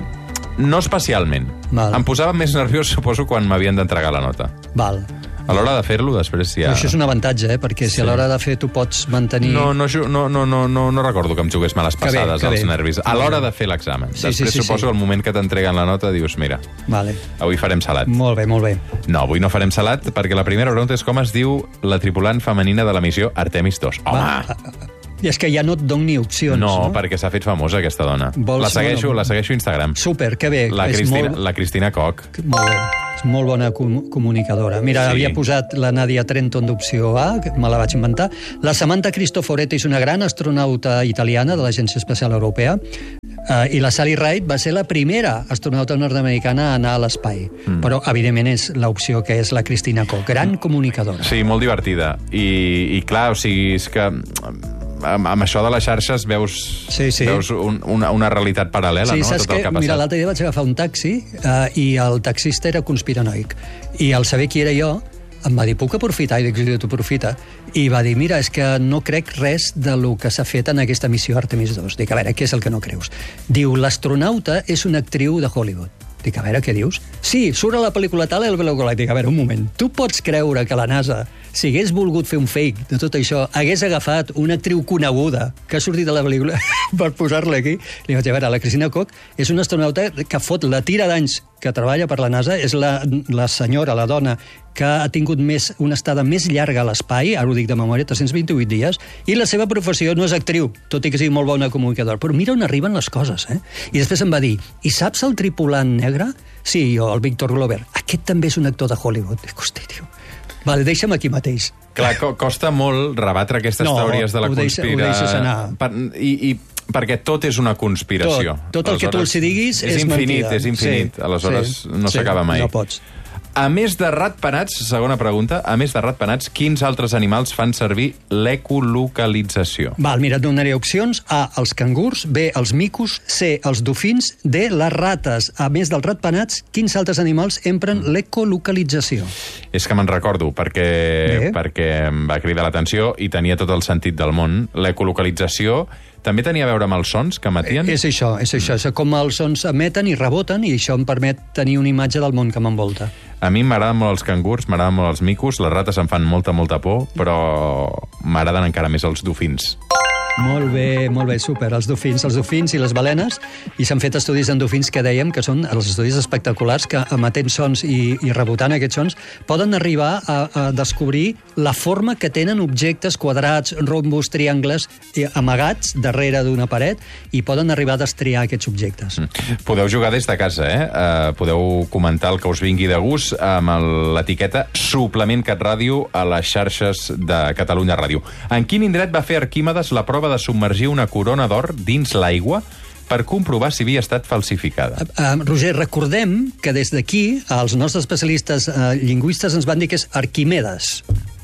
no especialment. Val. Em posava més nerviós, suposo, quan m'havien d'entregar la nota. Val. A l'hora de fer-lo, després ja... Però això és un avantatge, eh? Perquè si sí. a l'hora de fer tu pots mantenir... No, no, no, no, no, no, no recordo que em jugués males passades als nervis. A l'hora de fer l'examen. Sí, després sí, sí, suposo sí. el moment que t'entreguen la nota dius, mira, vale. avui farem salat. Molt bé, molt bé. No, avui no farem salat perquè la primera pregunta és com es diu la tripulant femenina de la missió Artemis dos. Home! Va. I és que ja no et dono ni opcions, no? No, perquè s'ha fet famosa aquesta dona. Vols, la segueixo, no, no. la segueixo a Instagram. Súper, que bé. La Cristina, molt... la Cristina Koch. Molt bé. És molt bona com comunicadora. Mira, sí. havia posat la Nadia Trenton d'opció A, que me la vaig inventar. La Samantha Cristoforetti és una gran astronauta italiana de l'Agència Espacial Europea. Uh, I la Sally Ride va ser la primera astronauta nord-americana a anar a l'espai. Mm. Però, evidentment, és l'opció que és la Cristina Koch. Gran comunicadora. Sí, molt divertida. I, i clar, o sigui, és que... Amb, amb això de les xarxes veus, sí, sí. veus un, una, una realitat paral·lela, sí, no? Saps Tot el que, que ha passat. mira, l'altre dia vaig agafar un taxi uh, i el taxista era conspiranoic. I al saber qui era jo, em va dir, puc aprofitar? I dic, sí, tu aprofita. I va dir, mira, és que no crec res de lo que s'ha fet en aquesta missió Artemis dos. Dic, a veure, què és el que no creus? Diu, l'astronauta és una actriu de Hollywood. Dic, a veure, què dius? Sí, surt a la pel·lícula tal, el Velocol. Dic, a veure, un moment. Tu pots creure que la NASA, si hagués volgut fer un fake de tot això, hagués agafat una actriu coneguda que ha sortit de la pel·lícula per posar-la aquí? Li vaig dir, a veure, la Cristina Koch és una astronauta que fot la tira d'anys que treballa per la NASA, és la, la senyora, la dona, que ha tingut més, una estada més llarga a l'espai, ara ho dic de memòria, tres-cents vint-i-vuit dies, i la seva professió no és actriu, tot i que sigui molt bona comunicadora. Però mira on arriben les coses, eh? I després em va dir, i saps el tripulant negre? Sí, jo, el Victor Glover. Aquest també és un actor de Hollywood. Dic, hosti, tio. Vale, deixa'm aquí mateix. Clar, co costa molt rebatre aquestes no, teories de la conspiració. No, ho deixes anar. Per, i, i perquè tot és una conspiració. Tot, tot el Aleshores, que tu els diguis és, és infinit, mentida. És infinit, sí, aleshores sí, no s'acaba sí, mai. No pots. A més de ratpenats, segona pregunta, a més de ratpenats, quins altres animals fan servir l'ecolocalització? Val, mira, et donaré opcions. A, els cangurs, B, els micos, C, els dofins, D, les rates. A més dels ratpenats, quins altres animals empren mm. l'ecolocalització? És que me'n recordo, perquè, perquè em va cridar l'atenció i tenia tot el sentit del món. L'ecolocalització també tenia a veure amb els sons que emetien? És això, és això. És com els sons emeten i reboten, i això em permet tenir una imatge del món que m'envolta. A mi m'agraden molt els cangurs, m'agraden molt els micos, les rates em fan molta, molta por, però m'agraden encara més els dofins. Molt bé, molt bé, super. Els dofins, els dofins i les balenes, i s'han fet estudis en dofins que dèiem que són els estudis espectaculars, que emetent sons i, i rebotant aquests sons poden arribar a, a descobrir la forma que tenen objectes quadrats, rombos, triangles, amagats darrere d'una paret, i poden arribar a destriar aquests objectes. Mm. Podeu jugar des de casa, eh? Uh, podeu comentar el que us vingui de gust amb l'etiqueta Suplement Cat Ràdio a les xarxes de Catalunya Ràdio. En quin indret va fer Arquímedes la prova de submergir una corona d'or dins l'aigua per comprovar si havia estat falsificada? Uh, uh, Roger, recordem que des d'aquí els nostres especialistes uh, lingüistes ens van dir que és Arquimedes.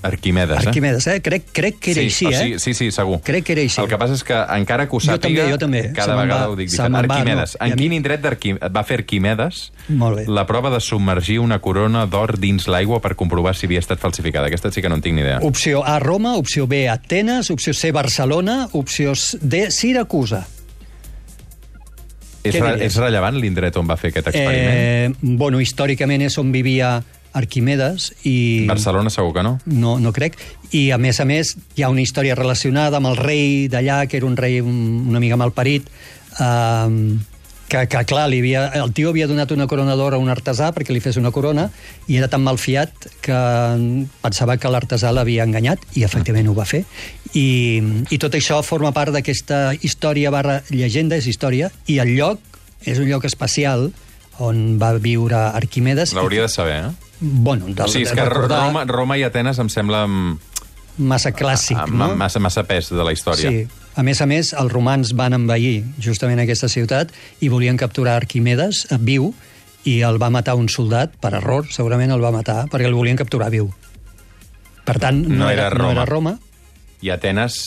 Arquimedes, eh? Arquimedes, eh? Crec, crec que era sí, així, o eh? sigui, sí, sí, segur. Crec que era així. El que passa és que encara que ho sàpiga, jo també, jo també. cada vegada ho dic diferent. Arquimedes. No? En quin indret va fer Arquimedes Molt bé. la prova de submergir una corona d'or dins l'aigua per comprovar si havia estat falsificada? Aquesta sí que no en tinc ni idea. Opció A, Roma, opció B, Atenes, opció C, Barcelona, opció D, Siracusa. És, re és rellevant l'indret on va fer aquest experiment? Eh, bueno, històricament és on vivia Arquimedes i... Barcelona segur que no? No, no crec. I, a més a més, hi ha una història relacionada amb el rei d'allà, que era un rei una mica malparit, eh, que, que clar, li havia, el tio havia donat una corona d'or a un artesà perquè li fes una corona, i era tan malfiat que pensava que l'artesà l'havia enganyat, i efectivament ho va fer. I, i tot això forma part d'aquesta història barra llegenda, és història, i el lloc és un lloc especial on va viure Arquimedes. L'hauria de saber, eh? Bueno, de, o sigui, és que recordar... Roma, Roma i Atenes em sembla... Massa clàssic, a, a, no? no? Massa, massa pes de la història. Sí. A més a més, els romans van envair justament aquesta ciutat i volien capturar Arquimedes viu, i el va matar un soldat, per error, segurament el va matar, perquè el volien capturar viu. Per tant, no, no, era, era, Roma. no era Roma. I Atenes...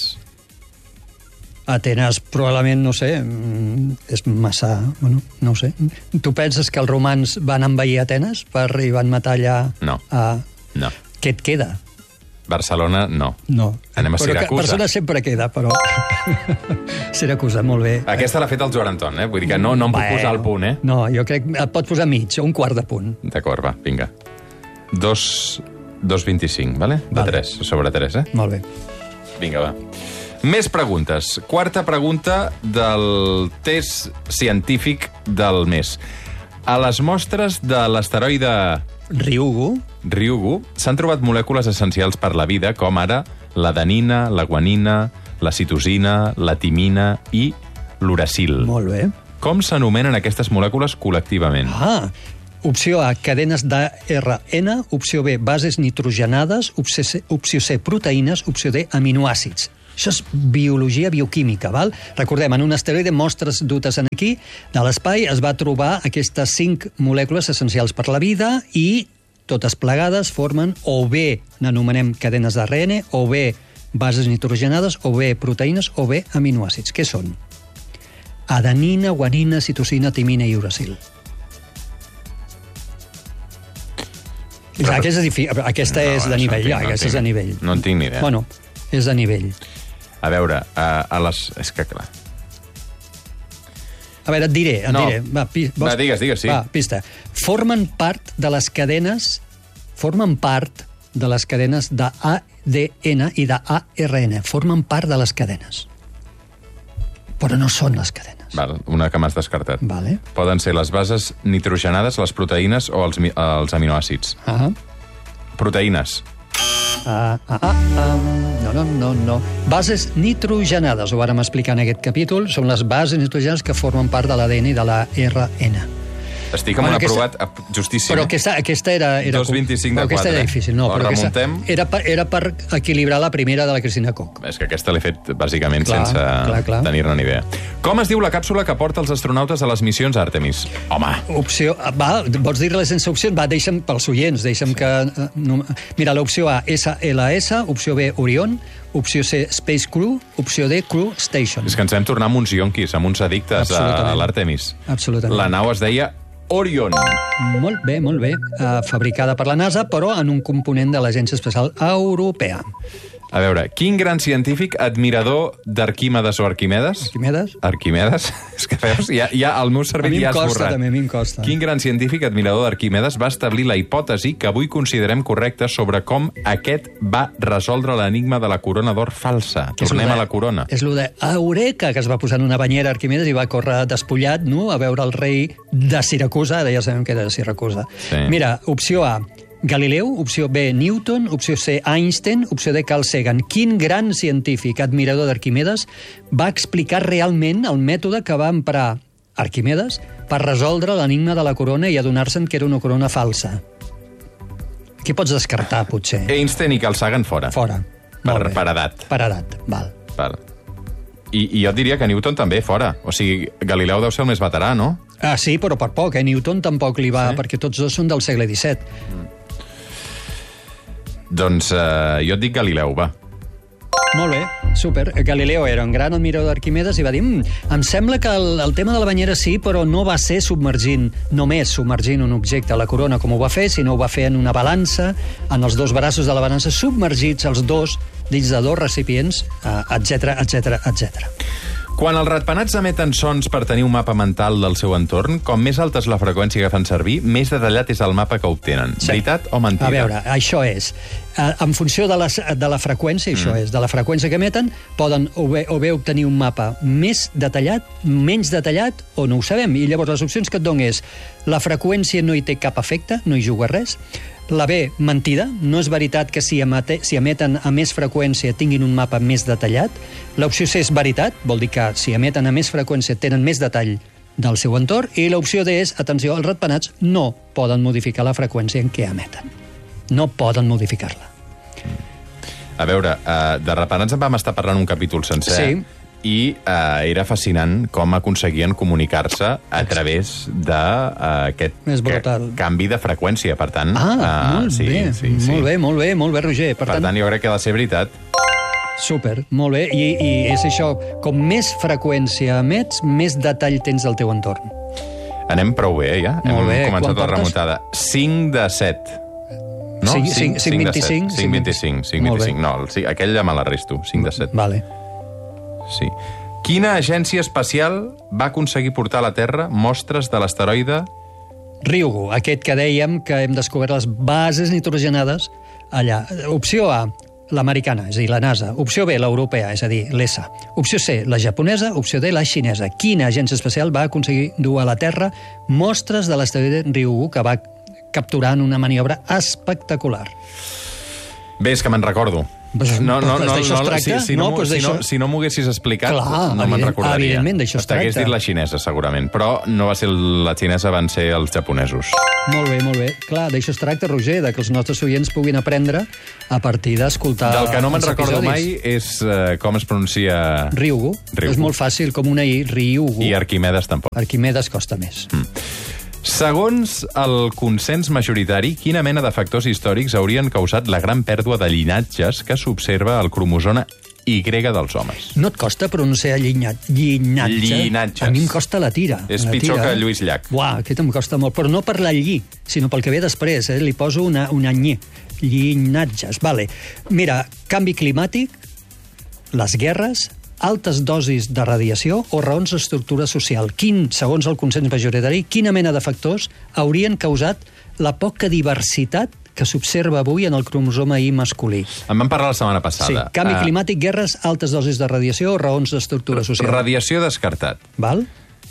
Atenes probablement, no sé, és massa... Bueno, no ho sé. Tu penses que els romans van envair Atenes per, i van matar allà... No. A... No. Què et queda? Barcelona, no. No. Anem a Siracusa. Barcelona sempre queda, però... Siracusa, molt bé. Aquesta l'ha fet el Joan Anton, eh? Vull dir que no, no em puc posar al punt, eh? No, jo crec que et pot posar mig, un quart de punt. D'acord, va, vinga. Dos... dos vint-i-cinc, vale? De vale. tres, sobre tres, eh? Molt bé. Vinga, va. Més preguntes. Quarta pregunta del test científic del mes. A les mostres de l'asteroide Ryugu, Ryugu s'han trobat molècules essencials per la vida, com ara l'adenina, la guanina, la citosina, la timina i l'uracil. Molt bé. Com s'anomenen aquestes molècules col·lectivament? Ah, opció A, cadenes d'A R N, opció B, bases nitrogenades, opció C, opció C, proteïnes, opció D, aminoàcids. Això és biologia bioquímica, val? Recordem, en un asteroide, mostres dutes en aquí, de l'espai, es va trobar aquestes cinc molècules essencials per la vida i totes plegades formen o bé n'anomenem cadenes d'A R N, o bé bases nitrogenades, o bé proteïnes, o bé aminoàcids. Què són? Adenina, guanina, citosina, timina i uracil. Aquesta és, aquesta no, és de nivell, ja, no aquesta és de nivell. No en tinc ni idea. Bueno, és de nivell. A veure, a, a les... És que clar... A veure, et diré, et no. diré. Va, pi, vols... Va, digues, digues, sí. Va, pista. Formen part de les cadenes... Formen part de les cadenes d'A D N i d'A R N. Formen part de les cadenes. Però no són les cadenes. Val, una que m'has descartat. Vale. Poden ser les bases nitrogenades, les proteïnes o els, els aminoàcids. Ah. Proteïnes. Ah, ah, ah, ah. No, no, no, no. Bases nitrogenades, ho vàrem explicar en aquest capítol, són les bases nitrogenades que formen part de l'A D N i de l'A R N. Estic amb bueno, un aprovat aquesta... justíssim. Però aquesta, aquesta era... era dos vint-i-cinc de quatre. Aquesta era difícil, no. O però remuntem... Era per, era per equilibrar la primera de la Cristina Koch. És que aquesta l'he fet, bàsicament, clar, sense clar, clar. tenir-ne ni idea. Com es diu la càpsula que porta els astronautes a les missions Àrtemis? Home! Opció... Va, vols dir-la sense opcions? Va, deixa'm pels oients, deixa'm que... No, mira, l'opció A, S L S, opció B, Orion, opció C, Space Crew, opció D, Crew Station. És que ens vam tornar amb uns ionquis, amb uns addictes a l'Àrtemis. Absolutament. La nau es deia Orion. Molt bé, molt bé. Uh, fabricada per la NASA, però en un component de l'Agència Espacial Europea. A veure, quin gran científic admirador d'Arquímedes o Arquimedes? Arquimedes? Arquimedes? És que veus, ja, ja el meu cervell ja ha esborrat. També, a mi em costa. Quin gran científic admirador d'Arquimedes va establir la hipòtesi que avui considerem correcta sobre com aquest va resoldre l'enigma de la corona d'or falsa? Que Tornem de, a la corona. És lo de Eureka, que es va posar en una banyera Arquimedes i va córrer despullat, no?, a veure el rei de Siracusa, ara ja sabem que era de Siracusa. Sí. Mira, opció A, Galileu, opció B, Newton, opció C, Einstein, opció D, Carl Sagan. Quin gran científic, admirador d'Arquimedes, va explicar realment el mètode que va emprar Arquimedes per resoldre l'enigma de la corona i adonar-se'n que era una corona falsa? Qui pots descartar, potser? Einstein i Carl Sagan fora. Fora. Per, per edat. Per edat, val. Per... I, I jo diria que Newton també fora. O sigui, Galileu deu ser el més veterà, no? Ah, sí, però per poc, eh? Newton tampoc li va... Sí? Perquè tots dos són del segle disset. Mm. Doncs uh, jo et dic Galileu, va. Molt bé, super. Galileo era un gran admirador d'Arquimedes i va dir mmm, em sembla que el, el tema de la banyera sí, però no va ser submergint, només submergint un objecte a la corona com ho va fer, sinó ho va fer en una balança, en els dos braços de la balança, submergits els dos dins de dos recipients, etcètera, etcètera, etcètera. Quan els ratpenats emeten sons per tenir un mapa mental del seu entorn, com més alta és la freqüència que fan servir, més detallat és el mapa que obtenen. Sí. Veritat o mentida? A veure, això és. En funció de la, de la freqüència, mm. això és, de la freqüència que emeten, poden o bé, o bé obtenir un mapa més detallat, menys detallat, o no ho sabem. I llavors les opcions que et dono és la freqüència no hi té cap efecte, no hi juga res. La B, mentida. No és veritat que si, emete, si emeten a més freqüència tinguin un mapa més detallat. L'opció C és veritat, vol dir que si emeten a més freqüència tenen més detall del seu entorn. I l'opció D és, atenció, els ratpenats no poden modificar la freqüència en què emeten. No poden modificar-la. A veure, uh, de ratpenats en vam estar parlant un capítol sencer. Sí. I uh, era fascinant com aconseguien comunicar-se a través d'aquest uh, canvi de freqüència. Per tant, ah, uh, molt sí, bé, sí, sí. molt bé, molt bé, molt bé, Roger. Per, per tant, tant, jo crec que ha de ser veritat. Super, molt bé. I, i és això, com més freqüència emets, més detall tens del teu entorn. Anem prou bé, ja? Molt Hem bé. començat la remuntada. cinc de set. No? cinc, cinc, cinc, vint-i-cinc? cinc vint-i-cinc, cinc vint-i-cinc. No, sí, aquell ja me l'arresto, cinc de set. Vale. Sí. Quina agència espacial va aconseguir portar a la Terra mostres de l'asteroide Ryugu, aquest que dèiem que hem descobert les bases nitrogenades allà. Opció A, l'americana, és a dir, la NASA. Opció B, l'europea, és a dir, l'E S A. Opció C, la japonesa. Opció D, la xinesa. Quina agència espacial va aconseguir dur a la Terra mostres de l'asteroide Ryugu que va capturar en una maniobra espectacular? Bé, és que me'n recordo. Pues, no, no, pues no, d'això es tracta? Si, si no, no, pues si no, si no m'ho haguessis explicat, Clar, no me'n recordaria. Evidentment, d'això es tracta. T'hagués dit la xinesa, segurament, però no va ser la xinesa, van ser els japonesos. Molt bé, molt bé. Clar, d'això es tracta, Roger, de que els nostres oients puguin aprendre a partir d'escoltar Del que no me'n els recordo episodis. mai és uh, com es pronuncia... Ryugu. Ryugu. És molt fàcil, com una I, Ryugu. I Arquimedes tampoc. Arquimedes costa més. Mm. Segons el consens majoritari, quina mena de factors històrics haurien causat la gran pèrdua de llinatges que s'observa al cromosoma Y dels homes? No et costa pronunciar llinyat, llinatge? Llinatges. A mi em costa la tira. És la pitjor tira. que Lluís Llach. Buah, aquest em costa molt, però no per la lli, sinó pel que ve després, eh? Li poso una, una nyi. Llinatges, vale. Mira, canvi climàtic, les guerres, altes dosis de radiació o raons d'estructura social. Quin, segons el consens majoritari, quina mena de factors haurien causat la poca diversitat que s'observa avui en el cromosoma Y masculí? En vam parlar la setmana passada. Sí, canvi uh, climàtic, guerres, altes dosis de radiació o raons d'estructura social. Radiació descartat. Val?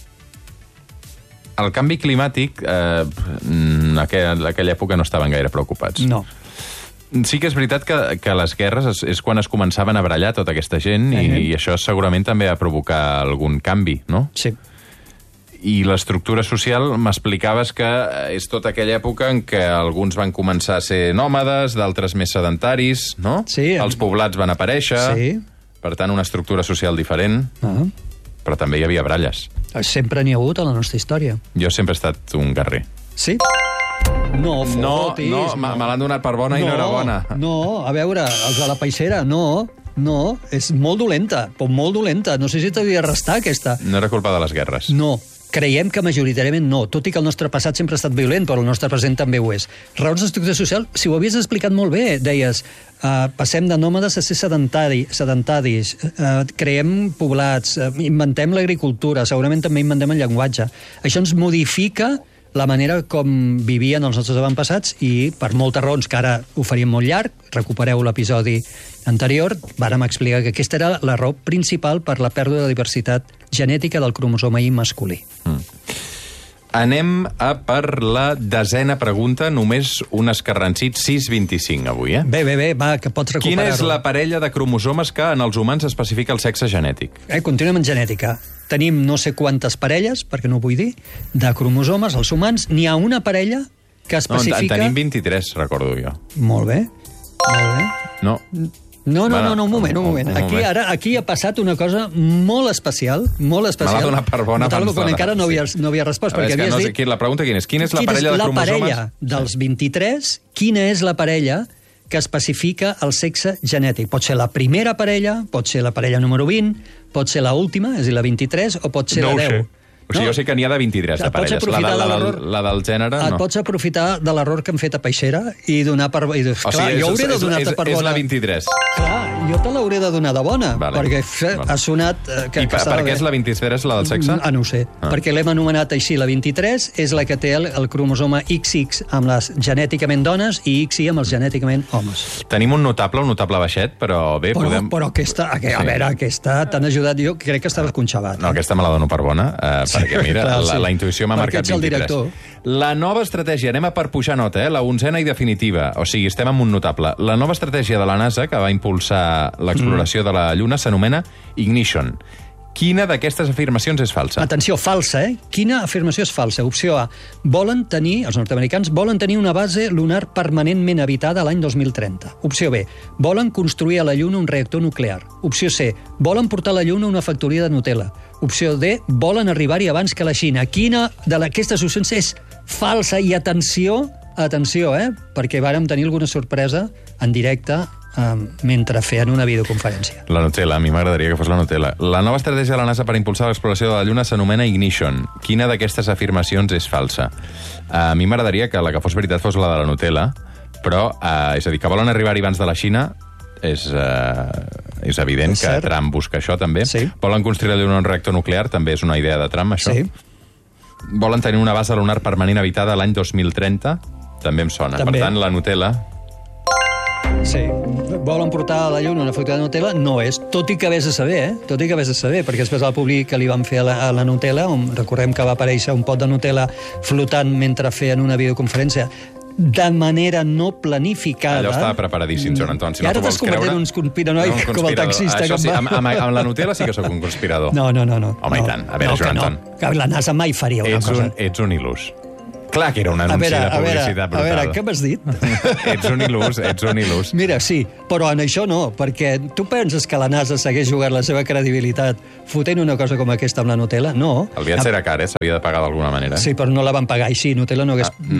El canvi climàtic, eh, en aquella, en aquella època no estaven gaire preocupats. No. Sí que és veritat que, que les guerres és, és quan es començaven a barallar tota aquesta gent i, uh-huh. i això segurament també va provocar algun canvi, no? Sí. I l'estructura social, m'explicaves que és tota aquella època en què alguns van començar a ser nòmades, d'altres més sedentaris, no? Sí. Els poblats van aparèixer, sí. Per tant, una estructura social diferent, uh-huh. però també hi havia baralles. Sempre n'hi ha hagut a la nostra història. Jo sempre he estat un guerrer. Sí? No, fotis. No, no, me l'han donat per bona no, i no era bona. No, a veure, els de la peixera, no, no, és molt dolenta, però molt dolenta. No sé si t'havia restar aquesta. No era culpa de les guerres. No, creiem que majoritàriament no, tot i que el nostre passat sempre ha estat violent, però el nostre present també ho és. Raons d'estructura social, si ho havies explicat molt bé, deies, uh, passem de nòmades a ser sedentari, sedentaris, uh, creem poblats, uh, inventem l'agricultura, segurament també inventem el llenguatge. Això ens modifica la manera com vivien els nostres avantpassats i, per moltes raons, que ara ho faríem molt llarg, recupereu l'episodi anterior, vàrem explicar que aquesta era la raó principal per la pèrdua de diversitat genètica del cromosoma Y masculí. Mm. Anem a per la desena pregunta, només un escarrancit sis vint-i-cinc avui, eh? Bé, bé, bé, va, que pots recuperar-ho. Quina és la parella de cromosomes que en els humans especifica el sexe genètic? Eh, continuem en genètica. Tenim no sé quantes parelles, perquè no ho vull dir, de cromosomes, els humans. N'hi ha una parella que especifica... No, en tenim vint-i-tres, recordo jo. Molt bé, molt bé. No. No, no, no, no, un moment, un moment. Aquí, ara, aquí ha passat una cosa molt especial, molt especial. Me l'ha donat per bona abans d'hora. Encara no havia, no havia respost, perquè havies no dit... La pregunta quina és? Quina és la quina parella és de la cromosomes? Parella dels vint-i-tres, quina és la parella que especifica el sexe genètic. Pot ser la primera parella, pot ser la parella número vint, pot ser la última, és a dir, la vint-i-tres, o pot ser no la deu. O sigui, jo sé que n'hi ha de vint-i-tres de parelles. La, la, la, la, la del gènere, no. Et pots aprofitar de l'error que han fet a Peixera i donar per... I dius, clar, o sigui, jo hauré de donar-te per bona. És la vint-i-tres. Clar, jo te l'hauré de donar de bona, vale. perquè vale. ha sonat... Eh, que, I per, per què és la vint-i-tres, la del sexe? Ah, no ho sé. Ah. Perquè l'hem anomenat així. La vint-i-tres és la que té el, el cromosoma ics ics amb les genèticament dones i ics i amb els genèticament homes. Tenim un notable, un notable baixet, però bé, però, podem... Però aquesta, a, sí. a veure, aquesta t'han ajudat. Jo crec que estava conxavat. No, aquesta me la dono per bona, eh, perquè mira... Clar, la, La intuïció m'ha marcat vint-i-tres. La nova estratègia, anem a per pujar nota, eh? La onzena i definitiva. O sigui, estem amb un notable. La nova estratègia de la NASA, que va impulsar l'exploració mm. de la Lluna, s'anomena Ignition. Quina d'aquestes afirmacions és falsa? Atenció, falsa, eh? Quina afirmació és falsa? Opció A. Volen tenir, els nord-americans, volen tenir una base lunar permanentment habitada l'any dos mil trenta. Opció B. Volen construir a la Lluna un reactor nuclear. Opció C. Volen portar a la Lluna una factoria de Nutella. Opció D. Volen arribar-hi abans que la Xina. Quina d'aquestes opcions és falsa? I atenció, atenció, eh? Perquè vàrem tenir alguna sorpresa en directe Um, mentre feien una videoconferència. La Nutella, a mi m'agradaria que fos la Nutella. La nova estratègia de la NASA per impulsar l'exploració de la Lluna s'anomena Ignition. Quina d'aquestes afirmacions és falsa? Uh, a mi m'agradaria que la que fos veritat fos la de la Nutella, però, uh, és a dir, que volen arribar abans de la Xina, és, uh, és evident és que cert. Trump busca això, també. Sí. Volen construir a la Lluna un reactor nuclear, també és una idea de Trump, això. Sí. Volen tenir una base lunar permanent habitada l'any dos mil trenta, també em sona. També. Per tant, la Nutella... Sí, volen portar a la Lluna una factoria de Nutella, no és, tot i que vés a saber, eh? Tot i que vés a saber, perquè després del públic que li van fer a la, a la Nutella, on recordem que va aparèixer un pot de Nutella flotant mentre feien una videoconferència, de manera no planificada... Allò estava preparadíssim, Joan Anton. Si I no ara t'has convertit en un conspiranoic com el taxista. Això sí, amb, amb, amb la Nutella sí que sóc un conspirador. No, no, no. no Home, no, i tant. A veure, no, Joan no, Anton. Que la NASA mai faria una ets cosa. Un, ets un il·lús. Clar que era un anunci veure, de publicitat brutal. A veure, què m'has dit? ets un il·lús, ets un il·lús. Mira, sí, però en això no, perquè tu penses que la NASA s'hagués jugat la seva credibilitat fotent una cosa com aquesta amb la Nutella? No. El viatge era car, eh? S'havia de pagar d'alguna manera. Sí, però no la van pagar així. Nutella no hagués... Ah,